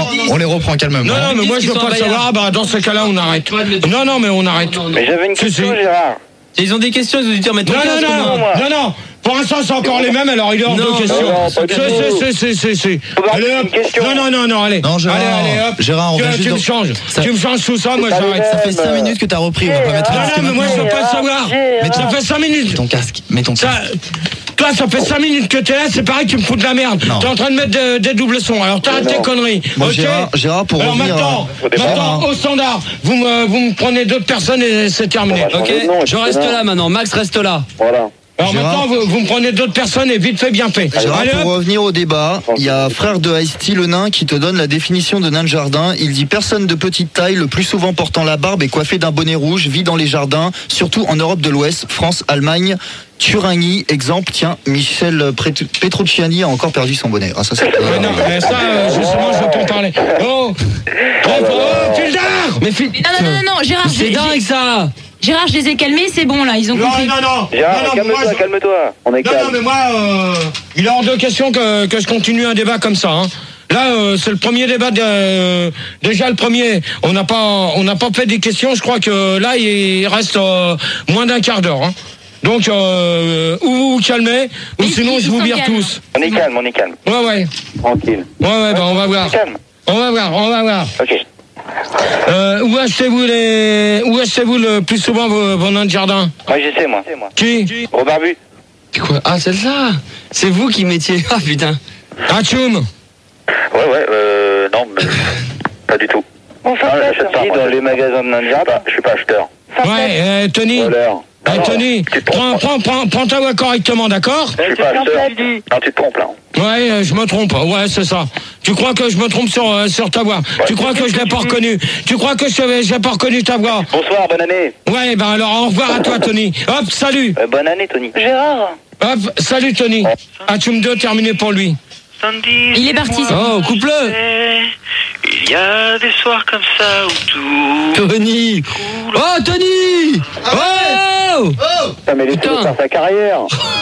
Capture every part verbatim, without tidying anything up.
on les reprend calmement. Non, non, mais moi je veux pas le savoir. Bah, dans ce cas-là, on arrête. Non, non, mais on arrête. Mais j'avais une question, Gérard. Ils ont des questions, les auditeurs, mais non, non, non, non, non. Pour l'instant, c'est encore les mêmes, alors il est hors de question. C'est, c'est, c'est, c'est. Allez, hop. Non, non, non, non, allez. Non, Gérard, allez, allez, hop. Gérard, on tu, va tu juste me dans... changes. Ça... Tu me changes tout ça, moi j'arrête. Ça fait cinq minutes que t'as repris, on va pas mettre non, non, mais moi je veux pas le savoir. Mais ça fait cinq minutes. Mets ton casque, mets ton casque. Toi, ça fait cinq minutes que t'es là, c'est pareil, tu me fous de la merde. T'es en train de mettre des, des doubles sons, alors t'arrêtes tes conneries. Bon, ok. Gérard, Gérard, pour alors revenir maintenant, à... maintenant au standard, vous me, vous me prenez d'autres personnes et c'est terminé. Ok, je reste là maintenant, Max reste là. Voilà. Alors Gérard, maintenant, vous, vous me prenez d'autres personnes et vite fait, bien fait. Gérard, Allez, pour hop. revenir au débat, il y a frère de Ice-T, le nain, qui te donne la définition de nain de jardin. Il dit personne de petite taille, le plus souvent portant la barbe et coiffé d'un bonnet rouge, vit dans les jardins, surtout en Europe de l'Ouest, France, Allemagne, Thuringie. Exemple, tiens, Michel Petrucciani a encore perdu son bonnet. Ah, ça, c'est... Ouais, non, mais ça, euh, justement, je veux pas en parler. Oh, oh, oh, Fildar. Mais Phil... Non, non, non, non, Gérard, c'est dingue ça. Gérard, je les ai calmés, c'est bon là, ils ont Non, compris. non, non. Gérard, non, non, calme-toi, moi, je- calme-toi. On est Non, calme. non, mais moi, euh, il est hors de question que, que je continue un débat comme ça. Hein. Là, euh, c'est le premier débat. De, euh, déjà, le premier, on n'a pas, on n'a pas fait des questions. Je crois que là, il reste euh, moins d'un quart d'heure. Hein. Donc, euh, ou vous vous calmez, ou Mais sinon, ils je vous sont vire calmes. tous. On est calme, on est calme. Ouais, ouais. Tranquille. Ouais, ouais, bah, on va voir. On est calme. On va voir, on va voir. Ok. Euh, où achetez-vous les, où achetez-vous le plus souvent vos, vos nains de jardin? Moi, je sais, moi. Qui? Au barbu. Quoi? Ah, c'est ça. C'est vous qui mettiez. Ah putain. Atchoum. Ouais, ouais, euh, non, mais pas du tout. Enfin, non, j'achète pas. Dans les magasins de Ninja, je suis pas acheteur. Ouais, euh, Tony. Voleur. Eh, Tony, prends, prends, prends, prends ta voix correctement, d'accord? Je suis pas acheteur. Non, tu te trompes là. Ouais, euh, je me trompe. Ouais, c'est ça. Tu crois que je me trompe sur, euh, sur ta voix? Tu crois que je l'ai pas reconnu? Tu crois que je j'ai pas reconnu ta voix? Bonsoir, bonne année. Ouais, ben alors au revoir à toi, Tony. Hop, salut. Euh, bonne année, Tony. Gérard. Hop, salut, Tony. Atchoum deux, terminé pour lui. Il est parti. Oh, coupe-le. Il y a des soirs comme ça où tout. Tony. Oh, Tony. Oh. Putain, mais laissez-le Putain. faire sa carrière.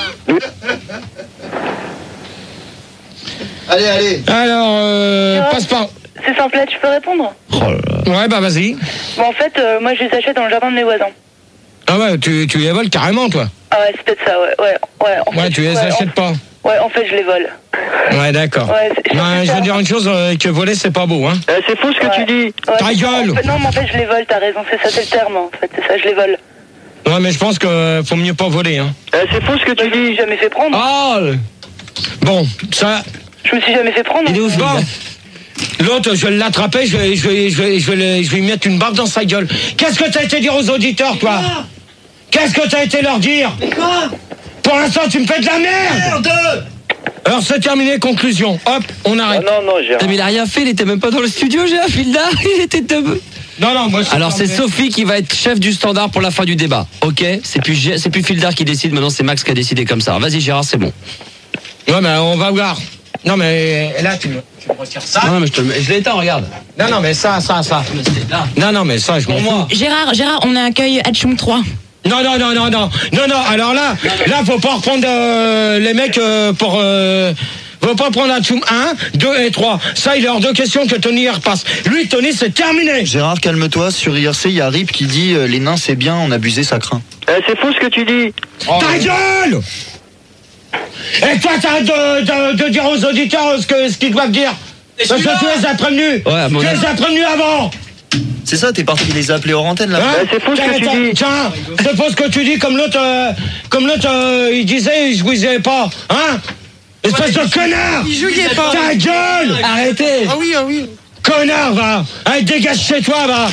Allez, allez. Alors, euh, passe par... C'est simple, tu peux répondre. Ouais, bah vas-y. Bon, en fait, euh, moi je les achète dans le jardin de mes voisins. Ah ouais, tu, tu les voles carrément, toi. Ah ouais, c'est peut-être ça, ouais. Ouais, ouais, en Ouais, fait, tu les ouais, achètes en... pas. Ouais, en fait, je les vole. Ouais, d'accord. Ouais, c'est- Ben, c'est je ça. veux dire une chose, euh, que voler, c'est pas beau, hein. Euh, c'est faux ce que Ouais. tu dis. Ouais, Ta c'est- gueule. en fait, Non, mais en fait, je les vole, t'as raison, c'est ça, c'est le terme, en fait, c'est ça, je les vole. Ouais, mais je pense que faut mieux pas voler, hein. Euh, c'est faux ce que Je tu me suis dis. jamais fait prendre. Oh. Bon, ça... Je me suis jamais fait prendre. Il est où ce Bon. gars? L'autre, je vais l'attraper, je vais, je, vais, je, vais, je, vais le- je vais lui mettre une barbe dans sa gueule. Qu'est-ce que t'as été dire aux auditeurs, toi? Qu'est-ce que t'as été leur dire? Quoi? Pour l'instant, tu me fais de la merde. Merde. Alors, c'est terminé, conclusion. Hop, on Ah arrête. non, non, Gérard. Mais il a rien fait, il était même pas dans le studio, Gérard Fildar. Il était de... Non, non, moi, je Alors c'est terminé. Sophie qui va être chef du standard pour la fin du débat. Ok, c'est plus Gé- c'est plus Fildar qui décide. Maintenant c'est Max qui a décidé comme ça. Vas-y Gérard, c'est bon. Ouais, mais on va voir. Non, mais là, tu me, tu me retires ça. Non mais je te le mets- je l'ai éteint, regarde. Non, non, mais ça, ça, ça. Là. Non, non, mais ça, je m'en Pour fous. moi. Gérard, Gérard, on accueille Atchoum trois. Non, non, non, non, non. Non, non, alors là, là, faut pas reprendre euh, les mecs euh, pour... Euh, faut pas prendre Atchoum un, deux et trois. Ça, il est hors de question que Tony y repasse. Lui, Tony, c'est terminé. Gérard, calme-toi. Sur I R C, il y a Rip qui dit euh, les nains c'est bien, en abuser ça craint. Euh, c'est faux ce que tu dis. Ta gueule! Et toi, t'arrêtes de, de, de dire aux auditeurs ce que ce qu'ils doivent dire. Parce que tu les as prévenus. Ouais, à mon tu avis. les as prévenus avant. C'est ça, t'es parti les appeler hors antenne là. Hein? Euh, c'est faux ce que tu Tiens, dis. Tiens, c'est faux ce que tu dis, comme l'autre, euh, comme l'autre, euh, il disait, il jouissait pas, hein? Espèce de connard! Il jouait pas. Ta gueule! Arrêtez. Ah oui, ah oui. Connard, va! Allez, dégage chez toi, va!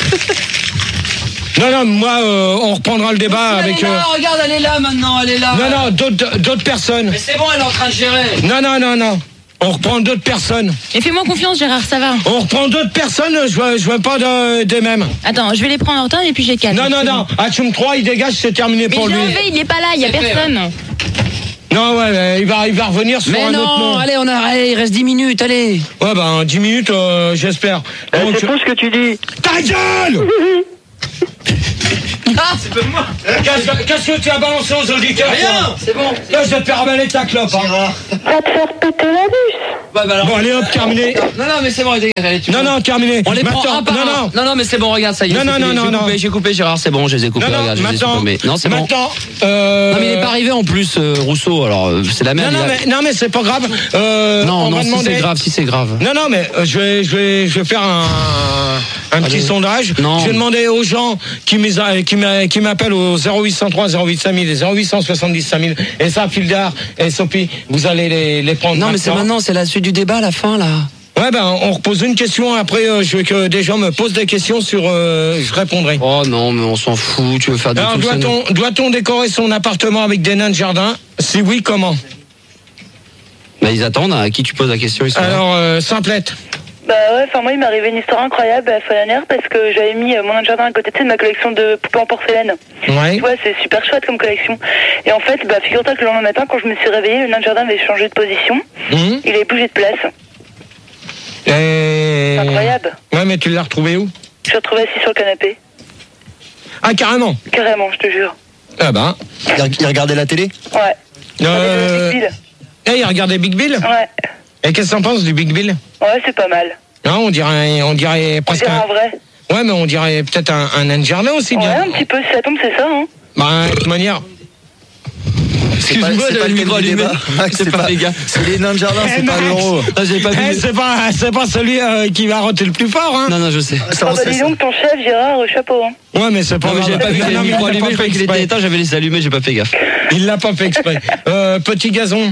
Non, non, moi, euh, on reprendra le débat avec... Elle est euh, là, regarde, elle est là maintenant, elle est là. Non, non, d'autres d'autres personnes. Mais c'est bon, elle est en train de gérer. Non, non, non, non. On reprend d'autres personnes. Et fais-moi confiance, Gérard, ça va. On reprend d'autres personnes, je veux, je veux pas de, des mêmes. Attends, je vais les prendre en retard et puis je les calme. Non, non, C'est non. bon. Atchoum trois, il dégage, c'est terminé Mais pour je lui. l'ai enlevé, il est pas là, il y a C'est fait, personne. Non, ouais, mais il va, il va revenir sur Mais un autre non, nom. allez, on arrête, il reste dix minutes, allez. Ouais, ben, dix minutes, euh, j'espère. Euh, Donc, c'est faux ce que tu dis. ta gueule! Qu'est-ce qu'est-ce que tu as balancé aux auditeurs? Rien, c'est bon. Là, je vais te faire avaler ta clope. Hein. Va te faire péter la bûche. Ouais, bah alors. Bon, allez hop, terminé. Non, non, mais c'est bon, allez, allez, tu Non, peux- non, terminé. On les prend Maintenant, un par non, un. non. Non, non, mais c'est bon, regarde, ça y est. Non, c'est non, fini. non, J'ai non, coupé, non. J'ai coupé, Gérard, c'est bon, je les ai coupés, Non, non, regarde, je les ai maintenant, supprimés. Non, c'est bon. maintenant, euh... Non, mais il est pas arrivé en plus, euh, Rousseau, alors euh, c'est la Non, merde. non, il a- mais, non, mais c'est pas grave. Euh, Non, on non, va si demander... c'est grave, si c'est grave. Non, non, mais euh, je vais, je vais, je vais faire un, un petit sondage. Non. Je vais demander aux gens qui m'is- qui m'a- qui m'appellent au zéro huit cent trois zéro huit cinq mille et zéro huit cent soixante-dix cinq mille. Et ça, Fildar et Sophie, vous allez les, les prendre. Non, mais c'est maintenant, c'est la suite du débat, la fin, là. Ouais, ben, on repose une question. Après, euh, je veux que des gens me posent des questions sur. Euh, je répondrai. Oh non, mais on s'en fout, tu veux faire des Alors, trucs. ça nous- doit-on, doit-on décorer son appartement avec des nains de jardin? Si oui, comment? Bah, ils attendent, à qui tu poses la question, ils sont là. Alors, euh, simplette. Bah ouais, enfin moi il m'est arrivé une histoire incroyable à fin d'année parce que j'avais mis euh, mon nain de jardin à côté de ma collection de poupées en porcelaine. Ouais. Tu vois, c'est super chouette comme collection. Et en fait, bah figure-toi que le lendemain matin, quand je me suis réveillée, le nain de jardin avait changé de position. Hum. Il avait bougé de place. Et... C'est incroyable. Ouais, mais tu l'as retrouvé où? Je suis retrouvée assis sur le canapé. Ah, carrément. Carrément, je te jure. Ah ben. Il reg- il regardait la télé? Ouais. Euh... Big Bill. Eh, il regardait Big Bill? Ouais. Et qu'est-ce que t'en penses du Big Bill? Ouais, c'est pas mal. Non, on dirait, on dirait On presque dirait un... un vrai. Ouais, mais on dirait peut-être un, un nain de jardin aussi, Ouais, bien. un petit peu, si ça tombe, c'est ça, hein. Bah, de toute manière... C'est pas, Excuse-moi, c'est j'avais pas le le micro thème du allumé. débat. Max, J'ai c'est pas pas, fait gaffe. c'est les nains de jardin, Eh, c'est pas Max. l'euro. Ah, j'avais pas vu. Eh, c'est pas, c'est pas celui euh, qui va roter le plus fort, hein. Non, non, je sais. Ça, Ah on bah sait dis ça. donc, ton chef, Gérard, euh, chapeau, hein. Ouais, mais c'est pas Non, mais grave. j'ai pas vu Non, le mais il micro l'a allumé, pas je fait croyais qu'il était exprès. éteint, j'avais laissé allumer, j'ai pas fait gaffe. Il l'a pas fait exprès. Euh, petit gazon.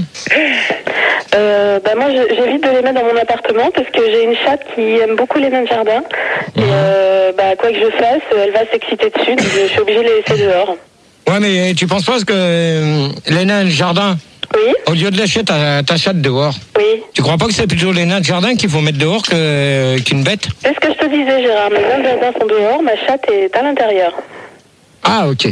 Euh, bah moi je- j'évite de les mettre dans mon appartement parce que j'ai une chatte qui aime beaucoup les nains de jardin. Et euh, bah quoi que je fasse, elle va s'exciter dessus, donc je suis obligée de les laisser dehors. Ouais, mais tu penses pas que euh, les nains de jardin, Oui, au lieu de lâcher ta, ta chatte dehors, oui. tu crois pas que c'est plutôt les nains de jardin qu'il faut mettre dehors que, qu'une bête? C'est ce que je te disais Gérard, mes nains de jardin sont dehors, ma chatte est à l'intérieur. Ah, ok.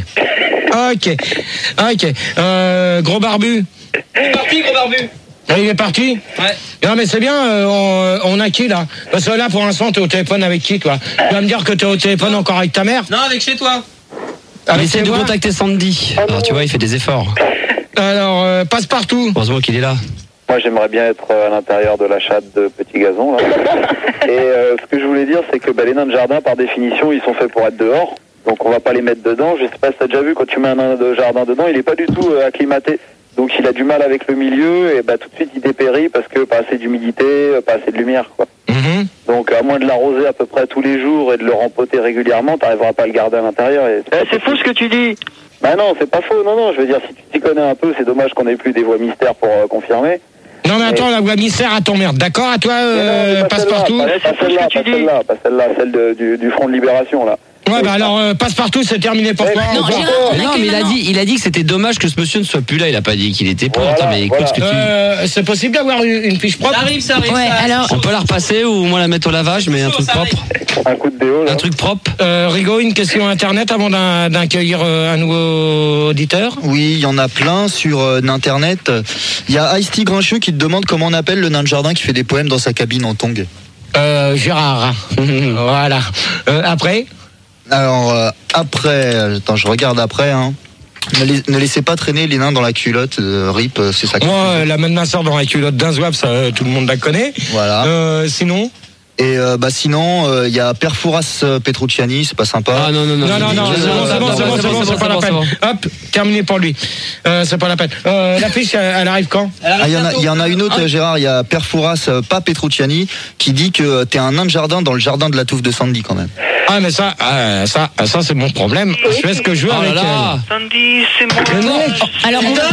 Ok. Ok. Euh, gros barbu. C'est parti, gros barbu. Ah, il est parti? Ouais. Non, mais c'est bien, euh, on, on a qui là? Parce que là, pour l'instant, t'es au téléphone avec qui, toi? Tu vas me dire que t'es au téléphone encore avec ta mère? Non, avec chez toi. Avec Il essaie tes de voix contacter Sandy. Alors, tu vois, il fait des efforts. Alors, euh, passe partout. Heureusement qu'il est là. Moi, j'aimerais bien être à l'intérieur de la chatte de Petit Gazon. Là. Et euh, ce que je voulais dire, c'est que bah, les nains de jardin, par définition, ils sont faits pour être dehors. Donc, on va pas les mettre dedans. Je sais pas si t'as déjà vu, quand tu mets un nain de jardin dedans, il est pas du tout euh, acclimaté. Donc, il a du mal avec le milieu et bah, tout de suite, il dépérit parce que pas assez d'humidité, euh, pas assez de lumière, quoi. Mhm. Donc, à moins de l'arroser à peu près tous les jours et de le rempoter régulièrement, t'arriveras pas à le garder à l'intérieur. Et... c'est faux ce que tu dis. Bah non, c'est pas faux. Non, non, je veux dire, si tu t'y connais un peu, c'est dommage qu'on ait plus des voix mystères pour euh, confirmer. Non, mais attends, la voix mystère à ton merde. D'accord, à toi, Mais non, euh, mais pas passe celle-là, partout? Pas, Ouais, pas c'est faux ce celle-là, que tu pas dis. celle-là, pas celle-là, celle de- du, du Front de Libération, là. Ouais, bah alors, euh, passe partout, c'est terminé pour Ouais, toi. non, Au revoir. Gérard, on Mais non, accueille mais il a maintenant. dit, il a dit que c'était dommage que ce monsieur ne soit plus là. Il a pas dit qu'il était pour. Voilà, Attends, mais écoute voilà. ce que tu. Euh, c'est possible d'avoir une, une fiche propre? arrive, ça arrive. Ouais, alors, On peut la repasser ou au moins la mettre au lavage, mais un truc propre. Un coup de déo, là. Un truc propre. Euh, Rigaud, une question internet avant d'un- d'accueillir euh, un nouveau auditeur? Oui, il y en a plein sur euh, Internet. Il y a Ice-T Grincheux qui te demande comment on appelle le nain de jardin qui fait des poèmes dans sa cabine en tongs. Euh, Gérard. Voilà. Euh, après? Alors, euh, après, euh, attends, je regarde après, hein. Ne, les- ne laissez pas traîner les nains dans la culotte, euh, rip, euh, c'est ça. Moi, euh, la main de ma soeur dans la culotte d'un zouave, ça, euh, tout le monde la connaît. Voilà. Euh, sinon? Et euh, bah sinon, euh, il y a Perfouras euh, Petrucciani, c'est pas sympa. Ah non, non, non. Non, non, non, c'est bon, c'est bon, c'est bon, c'est bon, c'est pas la peine. Hop, terminé pour lui. Euh, c'est pas la peine. Euh, la fiche, elle, elle arrive quand? Ah, il y en a, il y en a une autre, Gérard. Il y a Perfouras, euh, pas Petrucciani, qui dit que euh, t'es un nain de jardin dans le jardin de la touffe de Sandy quand même. Ah, mais ça, euh, ça, ça, c'est mon problème. Je fais ce que je veux Oh là avec là. Sandy, c'est moi. elle. Le mec, alors on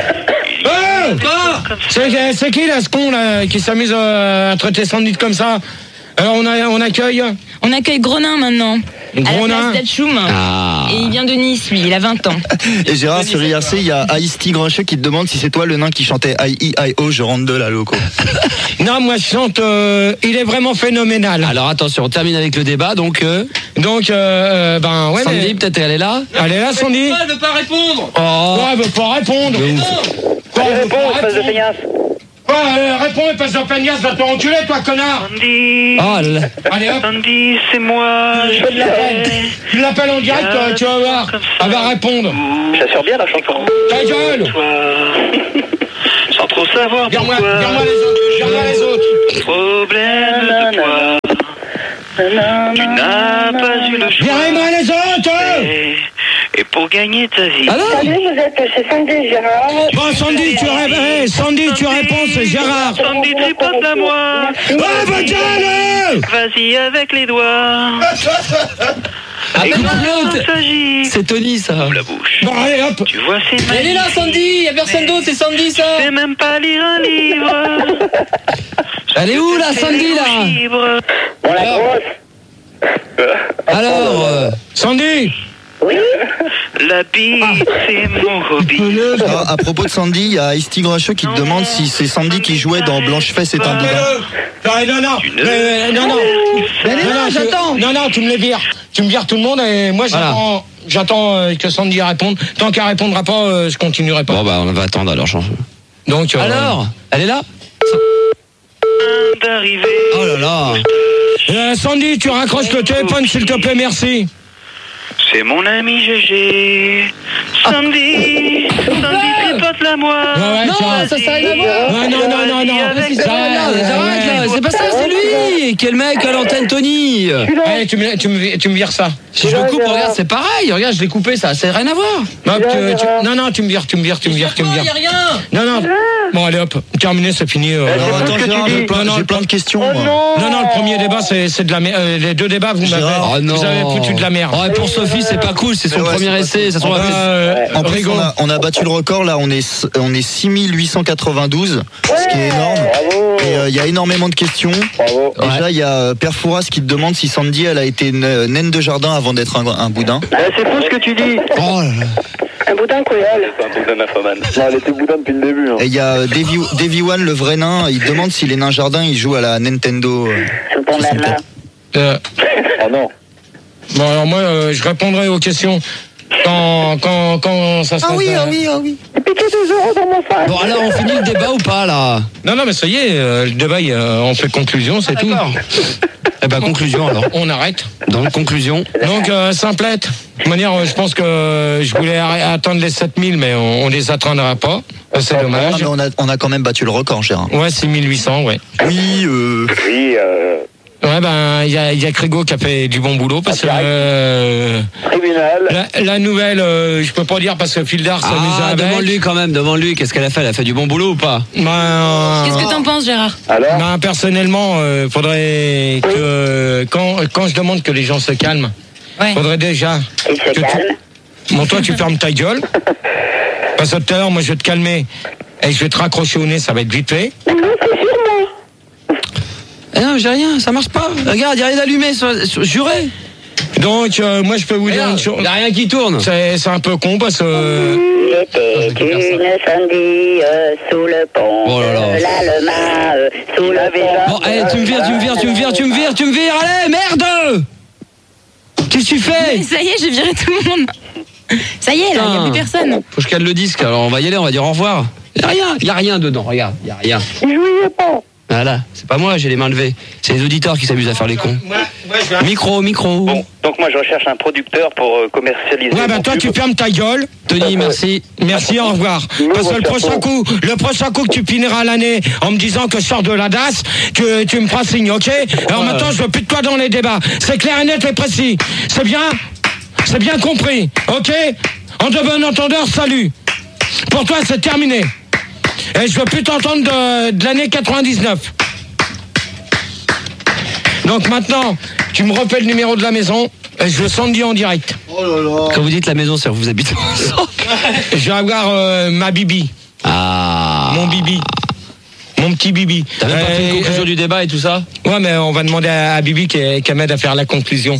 euh, c'est, c'est qui là, ce con là, qui s'amuse euh, à traiter Sandy comme ça? Alors on, a, on accueille on accueille Gronin maintenant. Gros à la nain. place d'Atchoum. Ah. Et il vient de Nice, lui, il a vingt ans. Et Gérard, sur I R C, il y a Ice-T Grincheux qui te demande si c'est toi le nain qui chantait I E I O, je rentre de la loco. Non, moi je chante, euh, il est vraiment phénoménal. Alors attention, on termine avec le débat. Donc, euh, Donc, euh, euh, ben ouais, Sandy, mais... peut-être elle est là. Elle est là, Sandy? Elle veut pas répondre. Oh, elle veut pas répondre. Quoi, Allez, elle veut réponds, pas espèce de répondre? feignasse. Ouais, euh, réponds et passe en peignasse, va te enculer, toi, connard. Sandy. Oh là. Allez, hop. Sandy, c'est moi. Je te l'appelle. Tu l'appelles en direct, toi, tu vas voir. Elle va répondre. J'assure bien la chanson. Ta gueule. Toi. Sans trop savoir Regarde-moi, pourquoi. regarde-moi les autres, regarde-moi les autres. Problème de toi. Tu n'as pas eu le choix. Viens-moi les autres. Et, et pour gagner ta vie. Alors Salut, vous êtes chez Sandy et Gérard. Bon, Sandy, tu réponds, hey, Sandy, tu réponds, c'est Gérard. Sandy, tripote à moi. Ouais, va gueule. Vas-y avec les doigts. Ah, Et mais quand non, il s'agit, c'est Tony, ça. ouvre la bouche. Bon, allez, hop. Tu vois, c'est Elle est là, Sandy. Y a personne d'autre, c'est Sandy, ça. C'est même pas lire un livre. Elle est où, là, Sandy, là? Libre. Bon, la grosse. Alors, euh, Sandy. Oui. La bite, c'est mon hobby. Ah, à propos de Sandy, il y a Ice Tigre Hacheux qui te demande si c'est Sandy qui jouait dans Blanche-Fesse est un boudin. Non, non, non, mais, non, non. Elle est là, Non, non, tu- j'attends. Non, non, tu me les vires. Tu me vires tout le monde et moi, Voilà. j'attends, j'attends euh, que Sandy réponde. Tant qu'elle répondra pas, euh, je continuerai pas. bon, bah, on va attendre alors, change. Donc, euh, Alors, elle est là? D'arriver. Oh là là. euh, Sandy, tu raccroches le téléphone, s'il te plaît, merci. C'est mon ami Gégé. Sandy. Sandy, tripote la moi. Ouais, ouais, Non, tiens. ça, ça n'a rien à voir. Ouais, non, non, non, non. Avec Ça, toi. Arrête, là, arrête, là. C'est pas ça, c'est lui. Quel mec à l'antenne, Tony. Allez, tu me, tu me, tu me vires ça. Si je le coupe, regarde, c'est pareil. Regarde, je l'ai coupé, ça, ça n'a rien à voir. Hop, tu- tu- non, non, tu me vires, tu me vires, tu me vires, tu me Y a vires. rien. Non, non. Bon, allez, hop, terminé, c'est fini. euh, Alors, euh, attends, Gérard, j'ai plein, Non, non, j'ai plein de questions. Oh moi. non. Non, non, le premier débat, c'est c'est de la merde. Euh, les deux débats, vous m'avez Gérard. Oh non. vous avez foutu de la merde. Oh, et pour Sophie, c'est pas cool, c'est son Mais ouais, premier c'est pas essai. cool. Ça se trouve, En elle plus- fait- Euh, En plus, Rigaud. on a, on a battu le record, là, on est, on est six mille huit cent quatre-vingt-douze, ce qui est énorme. Bravo. Et euh, il y a énormément de questions. Bravo. Déjà, il y a euh, Père Fouras qui te demande si Sandy, elle a été na- naine de jardin avant d'être un, un boudin. Eh, c'est faux ce que tu dis. Oh là là. Un boudin coyol. C'est un boudin nymphomane. Non, elle était boudin depuis le début. Hein. Et il y a euh, Davy, Davy One, le vrai nain, il te demande si les nains jardins, ils jouent à la Nintendo. euh, Sous le pont de la main. Euh, Oh non. bon, alors moi, euh, je répondrai aux questions quand, quand, quand ça sera. ah oui. J'ai piqué deux euros dans mon sac. Bon, alors, on finit le débat ou pas, là? Non, non, mais ça y est, euh, le débat, il, euh, on fait conclusion, c'est tout. D'accord. Eh ben, conclusion, alors. On arrête. Dans la conclusion. Donc, euh, simplette. De toute manière, euh, je pense que euh, je voulais arr- attendre les sept mille, mais on, on les atteindra pas. Euh, C'est Ah, dommage. mais on, a, on a quand même battu le record, Gérard. Ouais, six mille huit cents, ouais. Oui, euh, Oui, euh, Ouais, ben, il y a, il y a Crégo qui a fait du bon boulot parce que euh, tribunal. la, la nouvelle, euh, je peux pas dire parce que Fildar s'amuse Ah, avec. demande-lui quand même, demande-lui. Qu'est-ce qu'elle a fait? Elle a fait du bon boulot ou pas? Ben, euh, Qu'est-ce que t'en penses, Gérard? Alors ben, personnellement, euh, faudrait que quand, quand je demande que les gens se calment, Ouais. faudrait déjà Il se que tu- calme. Bon, toi, tu fermes ta gueule. Parce que tout à l'heure, moi, je vais te calmer et je vais te raccrocher au nez, ça va être vite fait. Non, c'est sûr, moi. Eh non, j'ai rien, ça marche pas. Regarde, y a rien d'allumé, sur- sur- juré. Donc, euh, moi, je peux vous dire une chose. Y a rien qui tourne. C'est c'est un peu con parce que. euh, Il était une Sandy euh, sous le pont. Oh là là. de l'Allemagne, euh, sous le pont. Bon, allez, tu me vires, tu me vires, tu me vires, tu me vires, tu me vires. Allez, merde! Qu'est-ce que tu fais? Ça y est, j'ai viré tout le monde. Ça y est, là, il n'y a plus personne. Faut que je cale le disque, alors on va y aller, on va dire au revoir. Y a rien, y a rien dedans, regarde, y a rien. Il jouait pas. Voilà, c'est pas moi, j'ai les mains levées. C'est les auditeurs qui s'amusent à faire les cons. Moi, moi, je vais- Micro, micro. Bon, donc moi je recherche un producteur pour euh, commercialiser. Ouais, bah mon toi, pub. tu fermes ta gueule. Tony, merci. Merci, au revoir. Parce que le prochain coup, le prochain coup que tu finiras l'année en me disant que je sors de la D A S, tu, tu me feras signe, ok? Alors maintenant, je veux plus de toi dans les débats. C'est clair et net et précis. C'est bien? C'est bien compris, ok? En de bon entendeur, salut. Pour toi, c'est terminé. Et je veux plus t'entendre de, de l'année quatre-vingt-dix-neuf. Donc maintenant, tu me refais le numéro de la maison et je veux Sandy en direct. Quand vous dites la maison, c'est que vous habitez ensemble. Je vais avoir euh, ma Bibi, Ah. mon Bibi, mon petit Bibi. T'as même pas fait une Euh, conclusion du débat et tout ça? Ouais, mais on va demander à, à Bibi qu'elle qu'elle m'aide à faire la conclusion.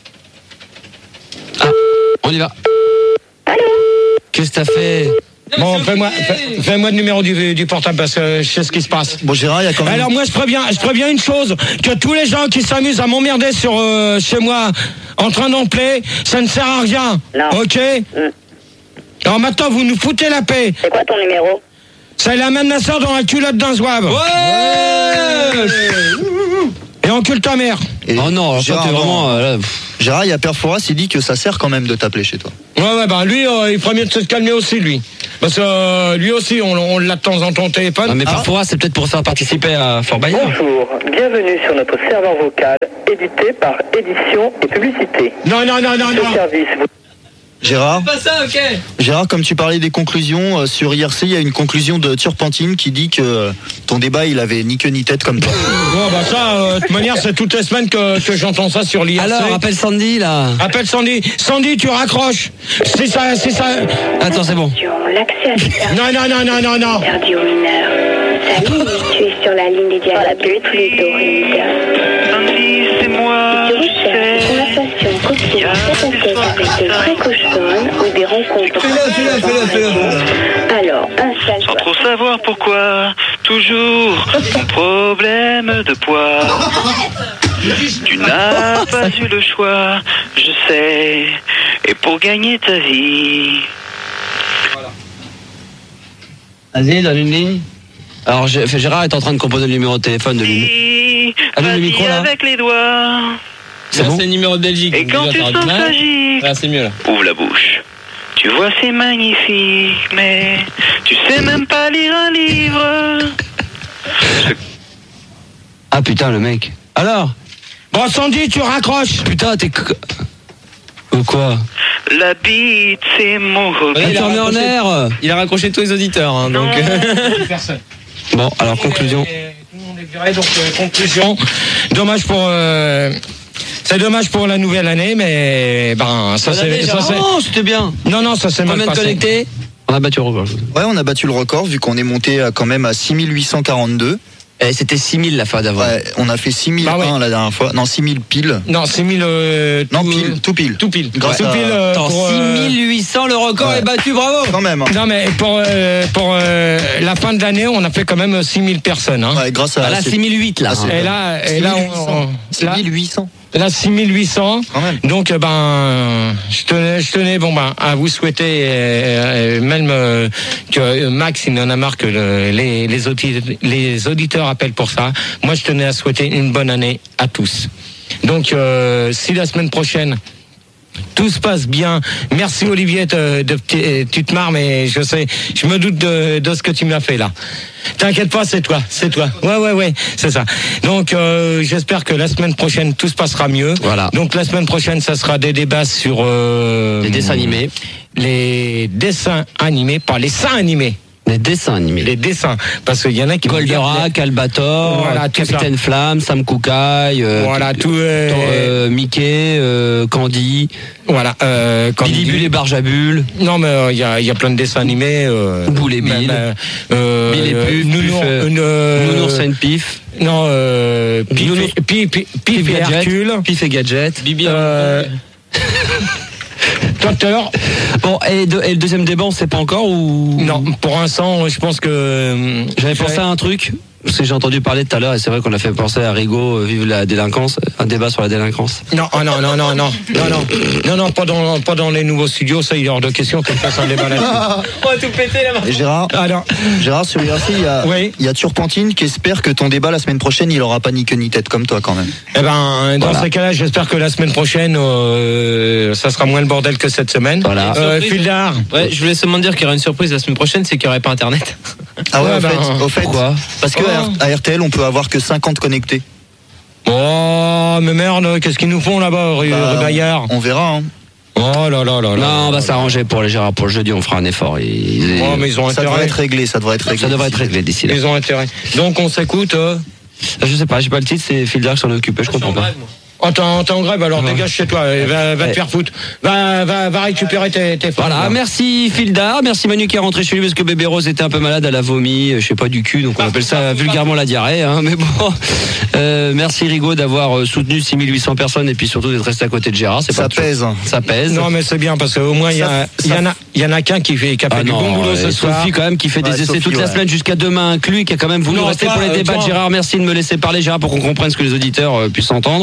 On y va. Qu'est-ce que t'as fait? Bon, fais-moi fais- fais-moi le numéro du, du portable parce que je sais ce qui se passe. bon, Gérard, il y a quand même. Alors moi je préviens, je préviens une chose, que tous les gens qui s'amusent à m'emmerder sur euh, chez moi en train d'enfler, ça ne sert à rien. Non. Ok? Mm. Alors maintenant vous nous foutez la paix. C'est quoi ton numéro? Ça, il amène la sœur dans la culotte d'un zouave. Ouais. Et encule ta mère. Et Oh non, alors Gérard, toi, t'es vraiment. non. euh, là, Gérard, il y a Père Fouras, il dit que ça sert quand même de t'appeler chez toi. Ouais, ouais, bah lui, euh, il ferait mieux de se calmer aussi, lui. Parce que euh, lui aussi, on, on l'a de temps en temps au téléphone. Non, mais Ah. parfois, c'est peut-être pour faire participer à Fort Bayard. Bonjour, bienvenue sur notre serveur vocal, édité par Édition et Publicité. Non, non, non, non, Ce non. service vous Gérard, Pas ça, ok. Gérard, comme tu parlais des conclusions, euh, sur I R C, il y a une conclusion de Turpentine qui dit que euh, ton débat, il avait ni queue ni tête comme toi. Bon, bah ça, euh, de toute manière, c'est toutes les semaines que, que j'entends ça sur l'I R C. Alors, appelle Sandy, là. Appelle Sandy. Sandy, tu raccroches. C'est ça, c'est ça. Attends, c'est bon. L'accès à cette Non, non, non, non, non, non. interdit aux mineurs. Salut, tu es sur la ligne des dialogues fluido-rides. Sandy, c'est moi, Tu je recherches une sais. conversation quotidienne tête à tête avec de vrais cochons ou des rencontres. Alors, Sans installe-toi. trop savoir pourquoi, toujours mon problème de poids. Tu n'as pas eu le choix, je sais, et pour gagner ta vie. Vas-y, donne une ligne. Alors, G- Gérard est en train de composer le numéro de téléphone de l'une. Allume le Vas-y micro, là. avec les doigts. C'est bon. le numéro de Belgique. Et quand tu sens que ça gicle, Là, c'est mieux, là. ouvre la bouche. Tu vois, c'est magnifique, mais tu sais même pas lire un livre. Ah putain, le mec. Alors Bon, Sandy, tu raccroches. Putain, t'es. co- Ou quoi La bite, c'est mon hobby. Ah, il tu a remets en raccroché. l'air. Il a raccroché tous les auditeurs, hein, donc. Personne. Bon, alors, conclusion. Tout le monde est viré, donc euh, conclusion. Dommage pour. euh, C'est dommage pour la nouvelle année, mais ben ça c'est. ça, c'est- Oh, c'était bien. Non, non, ça c'est mal Combien de passé. connectés On a battu le record. Ouais, on a battu le record vu qu'on est monté à, quand même à six mille huit cent quarante-deux. Eh, c'était six mille la fois d'avant. Ouais, on a fait six mille un Bah ouais. la dernière fois. Non, six mille pile. Non, c'est mille. euh, Non, tout- pile, tout pile. Tout pile. Grâce tout à- pile. euh, Attends, pour, euh, six mille huit cents, le record ouais. est battu, bravo. Quand même. hein. Non, mais pour, euh, pour euh, la fin de l'année, on a fait quand même six mille personnes. Hein. Ouais, grâce à. Ah, là, c'est- six mille huit, là. Ah, c'est- Et là, et là, on, on- six là, mille huit cents. là, six mille huit cents. Quand même. Donc, euh, ben, je tenais, je tenais, bon, ben, à vous souhaiter, euh, euh, même euh, que euh, Max, il en a marre que le- les, les, audi- les auditeurs appellent pour ça. Moi, je tenais à souhaiter une bonne année à tous. Donc, euh, si la semaine prochaine, tout se passe bien. Merci Olivier, de, de, de- tu te marres, mais je sais, je me doute de, de ce que tu m'as fait là. T'inquiète pas, c'est toi, c'est toi. Ouais, ouais, ouais, c'est ça. Donc, euh, j'espère que la semaine prochaine, tout se passera mieux. Voilà. Donc, la semaine prochaine, ça sera des débats sur... Euh, Les dessins animés. Les dessins animés, pas les seins animés. Les dessins animés. Les dessins. Parce qu'il y en a qui... vont dire- Goldorak, Albator, Voilà, tout Capitaine Flamme, Sam Koukaï, euh, Voilà, tout... euh, euh, Mickey, euh, Candy, voilà. Euh, quand Billy il- Bull et Barjabul. Non, mais il y, a, y a plein de dessins animés. Euh, Boule et Bill. même, euh, euh, Bill et euh, Puff, Nounours, Puff, euh, euh, Nounours and Pif, Non, euh, Pif, Nounours- et- Pif, Pif, Pif et Gadget, Hercule. Pif et Gadget. Bibi, Euh, Toi, tout à l'heure, Bon, et, de- et le deuxième débat, on sait pas encore ou non, pour l'instant, je pense que. euh, J'avais pensé à un truc, parce que j'ai entendu parler tout à l'heure, et c'est vrai qu'on a fait penser à Rigaud, euh, Vive la délinquance, un débat sur la délinquance. Non, ah non, non, non, non, non, non, non, non, pas dans, pas dans les nouveaux studios, ça, il est hors de question qu'on fasse un débat là-dessus. On va tout péter là-bas. Et Gérard, Ah non, Gérard, sur I R C, il y a, Oui. il y a Turpentine qui espère que ton débat la semaine prochaine, il aura pas ni queue ni tête comme toi quand même. eh ben, dans Voilà. ces cas-là, j'espère que la semaine prochaine, euh, ça sera moins le bordel que cette semaine. Voilà. Euh, Surprise. Fildar. Ouais, je voulais seulement dire qu'il y aura une surprise la semaine prochaine, c'est qu'il n'y aurait pas internet. Ah ouais, Ouais, au, ben, fait, au fait, Pourquoi parce que Oh. à R T L, on peut avoir que cinquante connectés. Oh, mais merde, qu'est-ce qu'ils nous font là-bas, rue, Bah, rue Bayard? On verra. Hein. Oh là là là là. Non, on va s'arranger pour les Gérard, pour le jeudi, on fera un effort. Ils- Oh, mais ils ont Ça devrait intérêt. être réglé, ça devrait être réglé. Ça devrait être réglé d'ici là. Ils ont intérêt. Donc on s'écoute. Euh... Je sais pas, j'ai pas le titre, c'est Fildar qui s'en est occupé, je comprends pas. Oh, t'es en, t'es en grève, alors Ouais. dégage chez toi. et Va, va Ouais. te faire foutre. Va, va, va récupérer tes, tes femmes, Voilà, là. merci Fildar, merci Manu qui est rentré chez lui parce que bébé Rose était un peu malade, elle a vomi, euh, je sais pas du cul, donc on appelle ça vulgairement la diarrhée, hein, mais bon. Euh, merci Rigaud d'avoir euh, soutenu six mille huit cents personnes et puis surtout d'être resté à côté de Gérard, c'est Ça pas toujours- pèse. Ça pèse. Non, mais c'est bien parce qu'au moins il y, a- Ça- il y en a, il y en a qu'un qui fait, qui a fait Ah du non, bon boulot euh, ce soir. Sophie quand même qui fait Ouais, des essais Sophie, toute la ouais. semaine jusqu'à demain inclus, qui a quand même voulu Non, rester toi, pour les euh, débats de toi. Gérard. Merci de me laisser parler Gérard pour qu'on comprenne ce que les auditeurs euh, puissent entendre.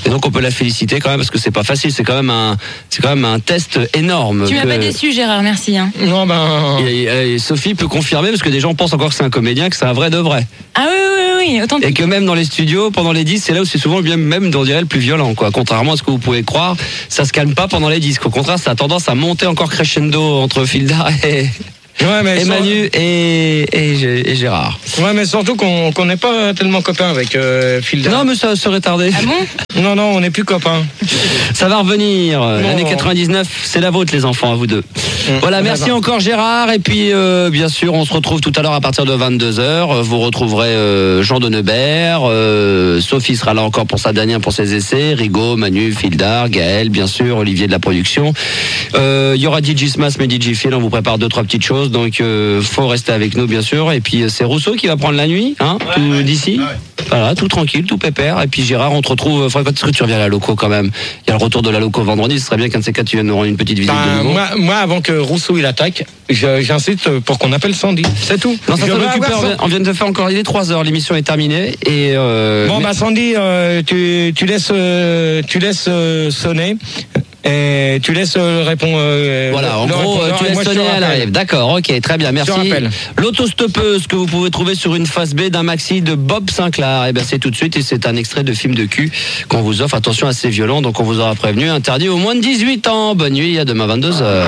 Et donc on peut la féliciter quand même parce que c'est pas facile, c'est quand même un, c'est quand même un test énorme. Tu m'as que... pas déçu, Gérard, merci. Hein. Non, ben. Et, et Sophie peut confirmer parce que des gens pensent encore que c'est un comédien, que c'est un vrai de vrai. Ah oui, oui, oui, oui, autant. Et que même dans les studios, pendant les disques, c'est là où c'est souvent bien, même, on dirait, le plus violent, quoi. Contrairement à ce que vous pouvez croire, ça se calme pas pendant les disques. Au contraire, ça a tendance à monter encore crescendo entre Fildar et. Ouais, mais et sans... Manu et, et, et Gérard. Ouais, mais surtout qu'on qu'on n'est pas tellement copains avec euh, Fildar. Non, mais ça serait tardé. Ah bon? Non, non, on n'est plus copains. Ça va revenir. Non. L'année quatre-vingt-dix-neuf, c'est la vôtre, les enfants, à vous deux. Mmh, voilà, merci d'accord. encore Gérard. Et puis, euh, bien sûr, on se retrouve tout à l'heure à partir de vingt-deux heures. Vous retrouverez euh, Jean Denebert. Euh, Sophie sera là encore pour sa dernière, pour ses essais. Rigaud, Manu, Fildar, Gaël, bien sûr, Olivier de la production. Euh, Il y aura D J Smas, mais D J Phil. On vous prépare deux, trois petites choses. Donc, euh, faut rester avec nous, bien sûr. Et puis, c'est Rousseau qui va prendre la nuit, hein, Ouais, tout ouais. d'ici. Ah ouais. Voilà, tout tranquille, tout pépère. Et puis Gérard, on te retrouve. Faudrait quand est-ce que tu reviens à la loco quand même? Il y a le retour de la loco vendredi. Ce serait bien qu'un de ces quatre, tu viennes nous rendre une petite visite Ben, de nouveau. moi, moi, avant que Rousseau il attaque, je- j'incite pour qu'on appelle Sandy. C'est tout. Non, ça Je s'en veux occupe, avoir on ça. vient- on vient de faire encore. Il est trois heures. L'émission est terminée. Et euh, Bon, mais- bah Sandy, euh, tu, tu laisses, euh, tu laisses euh, sonner. Et tu laisses euh, répondre. euh, Voilà, en le gros, répondeur, tu et laisses moi, je te sonner, elle rappelle. arrive. D'accord, ok, très bien, merci. rappelle. L'autostoppeuse que vous pouvez trouver sur une face B d'un maxi de Bob Sinclair. Et bien, c'est tout de suite et c'est un extrait de film de cul qu'on vous offre. Attention, assez violent, donc on vous aura prévenu. Interdit aux moins de dix-huit ans. Bonne nuit, à demain vingt-deux heures.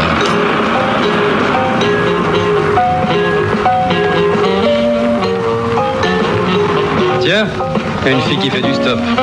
Tiens, il y a une fille qui fait du stop.